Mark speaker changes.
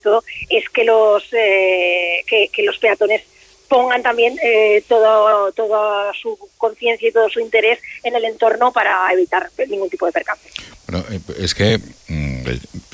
Speaker 1: todo es que los peatones pongan también toda su conciencia y todo su interés en el entorno para evitar ningún tipo de percance.
Speaker 2: Bueno, es que